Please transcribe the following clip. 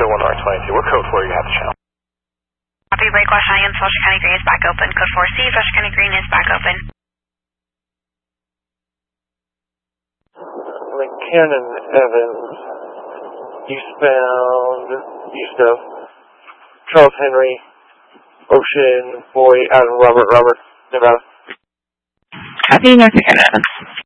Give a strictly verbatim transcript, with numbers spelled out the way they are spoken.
oh one R twenty-two. What code four you have the channel? Copy, Lake Washington, Foster County Green is back open. Code four C, Foster County Green is back open. McKinnon Evans, eastbound, east of Charles Henry, Ocean, Boy, Adam, Robert, Robert, Nevada. Copy, North McKinnon Evans.